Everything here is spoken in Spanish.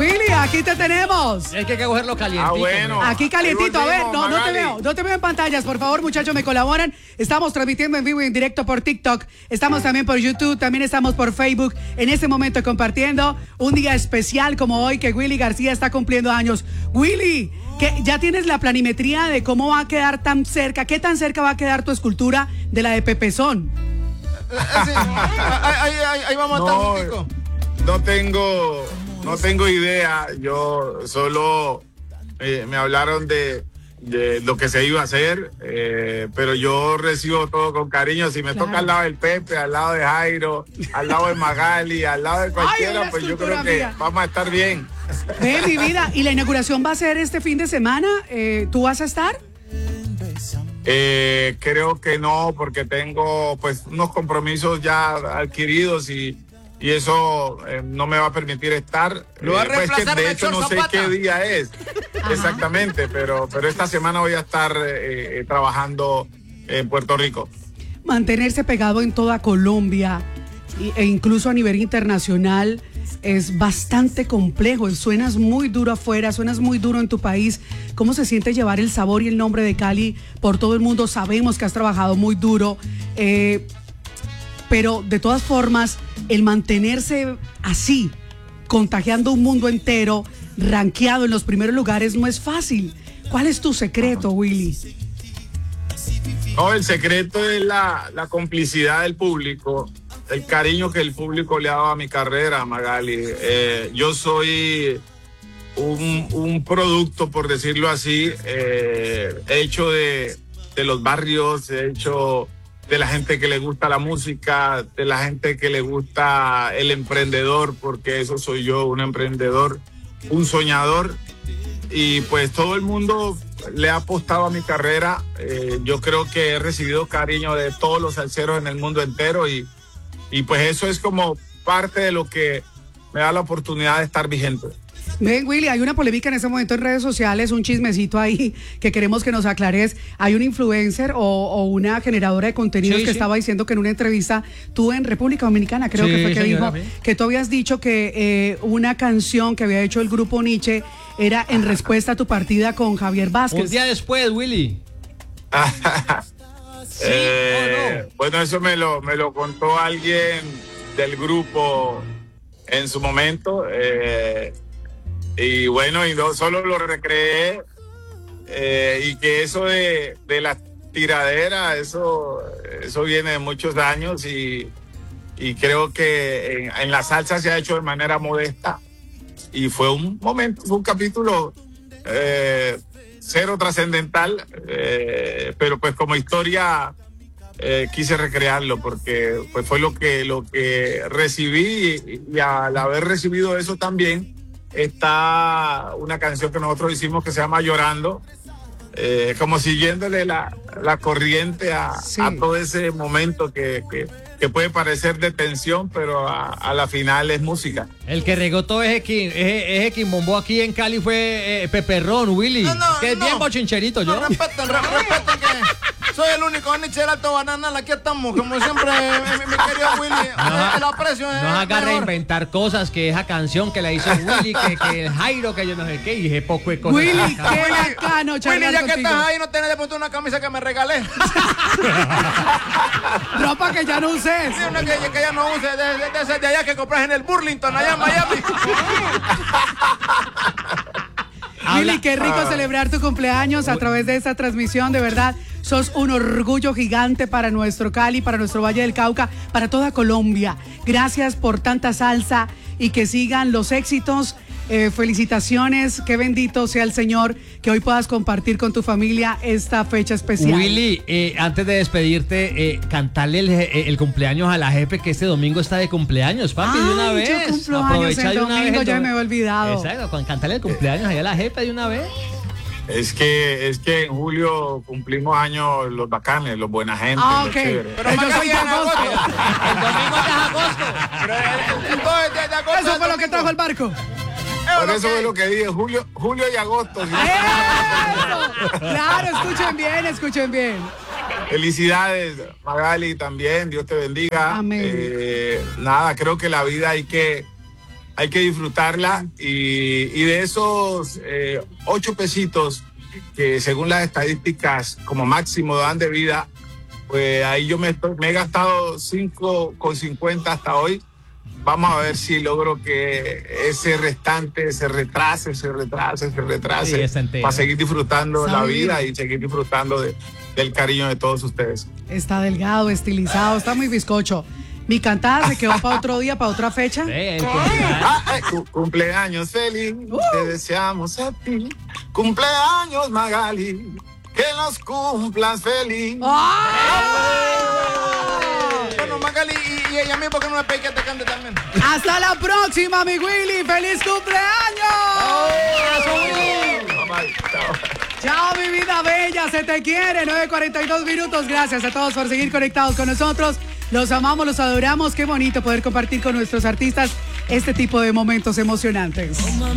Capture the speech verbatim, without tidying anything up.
Willy, aquí te tenemos. Es que hay que cogerlo calientito. Ah, bueno. Aquí calientito, a ver, no, no te Magali. veo, no te veo en pantallas, por favor, muchachos, me colaboran. Estamos transmitiendo en vivo y en directo por TikTok, estamos también por YouTube, también estamos por Facebook, en este momento compartiendo un día especial como hoy que Willy García está cumpliendo años. Willy, que ya tienes la planimetría de cómo va a quedar tan cerca, qué tan cerca va a quedar tu escultura de la de Pepezón. Sí, ahí, ahí, ahí vamos a estar No, juntico. no tengo, no tengo idea. Yo solo eh, me hablaron de, de lo que se iba a hacer, eh, pero yo recibo todo con cariño. Si me Claro. toca al lado del Pepe, al lado de Jairo, al lado de Magali, al lado de cualquiera, una pues yo escultura creo que mía. vamos a estar bien. Ve, mi vida, y la inauguración va a ser este fin de semana, eh, ¿tú vas a estar? Eh, creo que no, porque tengo pues unos compromisos ya adquiridos y, y eso eh, no me va a permitir estar. Lo va a Eh, pues, que reemplazar de Melchor hecho no sé Zapata. qué día es exactamente, pero, pero esta semana voy a estar eh, eh, trabajando en Puerto Rico. Mantenerse pegado en toda Colombia y- e incluso a nivel internacional es bastante complejo. Suenas muy duro afuera, suenas muy duro en tu país. ¿Cómo se siente llevar el sabor y el nombre de Cali por todo el mundo? Sabemos que has trabajado muy duro, eh, pero de todas formas, el mantenerse así, contagiando un mundo entero, rankeado en los primeros lugares, no es fácil. ¿Cuál es tu secreto, Willy? No, el secreto es la, la complicidad del público, el cariño que el público le ha dado a mi carrera, Magali. Eh, yo soy un, un producto, por decirlo así, eh, hecho de, de los barrios, hecho de la gente que le gusta la música, de la gente que le gusta el emprendedor, porque eso soy yo, un emprendedor, un soñador. Y pues todo el mundo le ha apostado a mi carrera. Eh, yo creo que he recibido cariño de todos los salseros en el mundo entero y, y pues eso es como parte de lo que me da la oportunidad de estar vigente. Ven, Willy, hay una polémica en este momento en redes sociales, un chismecito ahí que queremos que nos aclares. Hay un influencer o, o una generadora de contenidos Sí, que sí. estaba diciendo que en una entrevista, tú en República Dominicana, creo Sí, que fue que señora, dijo, sí. que tú habías dicho que eh, una canción que había hecho el grupo Nietzsche era en respuesta a tu partida con Javier Un Vázquez. día después, Willy. ¿Sí Eh, o no? Bueno, eso me lo, me lo contó alguien del grupo en su momento. eh, y bueno, y no solo lo recreé. eh, y que eso de, de la tiradera, eso, eso viene de muchos años y, y creo que en, en la salsa se ha hecho de manera modesta. Y fue un momento, fue un capítulo eh, cero trascendental, eh, pero pues como historia eh, quise recrearlo porque pues fue lo que, lo que recibí y, y al haber recibido eso también está una canción que nosotros hicimos que se llama Llorando, eh, como siguiéndole la, la corriente a, Sí. a todo ese momento que, que, que puede parecer de tensión, pero a, a la final es música. El que regó todo ese, quim- ese, ese quimbombó aquí en Cali fue eh, Peperrón, Willy. No, no, que es no. bien bochincherito, yo. No, respeten, re- respeten que soy el único Nietzsche del Alto Bananal. Aquí estamos, como siempre, mi, mi querido Willy. No, el aprecio es No se agarre a mejor. inventar cosas, que esa canción que la hizo Willy, que, que el Jairo, que yo no sé qué, y ese poco de cosas. Willy, qué bacano Willy, charlar ya que contigo. estás ahí, no tenés de pronto una camisa que me regalé. Ropa que ya no uses. Sí, una que, que ya no use, de, de, de ese de allá que compras en el Burlington, allá en Miami. Willy, qué rico celebrar tu cumpleaños a través de esta transmisión, de verdad. Sos un orgullo gigante para nuestro Cali, para nuestro Valle del Cauca, para toda Colombia. Gracias por tanta salsa y que sigan los éxitos. Eh, felicitaciones, qué bendito sea el Señor que hoy puedas compartir con tu familia esta fecha especial. Willy, eh, antes de despedirte, eh, cantarle el, eh, el cumpleaños a la jefe que este domingo está de cumpleaños, papi, de una Ay, vez. yo cumplo años Aprovecha el de una domingo, vez. ya el me había olvidado. Exacto, con cantarle el cumpleaños allá a la jefe de una vez. Es que, es que en julio cumplimos años los bacanes, los buena gente, Ah, los ok. chéveres. Pero yo soy de agosto. El domingo es de agosto. Pero el, el, todo es de agosto. Eso es fue lo que domingo. trajo el barco. Por eso es lo que dije, julio, julio y agosto. ¿sí? ¡Eso! Claro, escuchen bien, escuchen bien. Felicidades, Magali, también, Dios te bendiga. Amén. Eh, nada, creo que la vida hay que hay que disfrutarla y, y de esos eh, ocho pesitos que según las estadísticas como máximo dan de vida, pues ahí yo me, estoy, me he gastado cinco con cincuenta hasta hoy. Vamos a ver si logro que ese restante se retrase, se retrase, se retrase, sí, para seguir disfrutando Sabio. la vida y seguir disfrutando de, del cariño de todos ustedes. Está delgado, estilizado, está muy bizcocho. Mi cantada se quedó para otro día, para otra fecha. Sí, el cumpleaños. Ah, eh, cu- cumpleaños feliz, Uh. te deseamos a ti. Cumpleaños Magali, que los cumplas feliz. Bueno, Magali, y, y ella a mí, ¿por qué no me pedí que te cante también? Hasta la próxima, mi Willy. ¡Feliz cumpleaños! Mamá, chao. Chao, mi vida bella, se te quiere. nueve cuarenta y dos minutos. Gracias a todos por seguir conectados con nosotros. Los amamos, los adoramos. Qué bonito poder compartir con nuestros artistas este tipo de momentos emocionantes.